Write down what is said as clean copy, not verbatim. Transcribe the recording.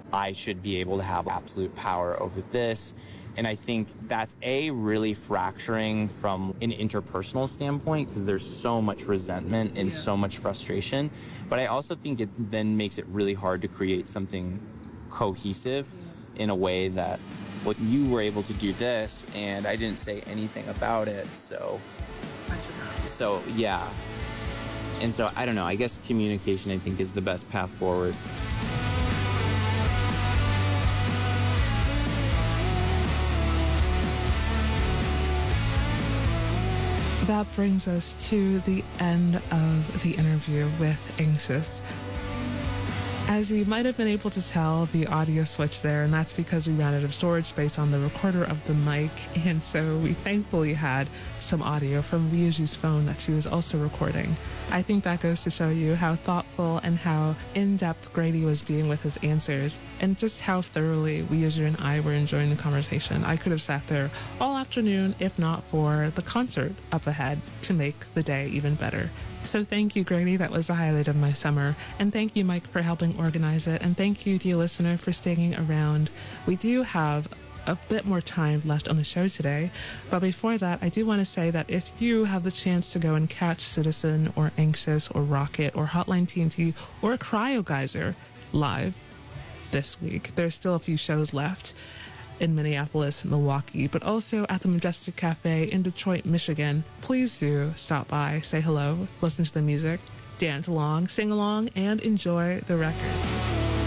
I should be able to have absolute power over this. And I think that's really fracturing from an interpersonal standpoint, because there's so much resentment and so much frustration. But I also think it then makes it really hard to create something cohesive in a way that, well, you were able to do this and I didn't say anything about it. So yeah. And so I don't know, I guess communication, I think, is the best path forward. That brings us to the end of the interview with Anxious. As you might have been able to tell, the audio switched there, and that's because we ran out of storage space on the recorder of the mic, and so we thankfully had some audio from Liaju's phone that she was also recording. I think that goes to show you how thoughtful and how in-depth Grady was being with his answers, and just how thoroughly Liaju and I were enjoying the conversation. I could have sat there all afternoon, if not for the concert up ahead, to make the day even better. So thank you, Grady. That was the highlight of my summer. And thank you, Mike, for helping organize it. And thank you, dear listener, for sticking around. We do have a bit more time left on the show today. But before that, I do want to say that if you have the chance to go and catch Citizen or Anxious or Rocket or Hotline TNT or Cryo Geyser live this week, there's still a few shows left in Minneapolis, Milwaukee, but also at the Majestic Cafe in Detroit, Michigan. Please do stop by, say hello, listen to the music, dance along, sing along, and enjoy the record.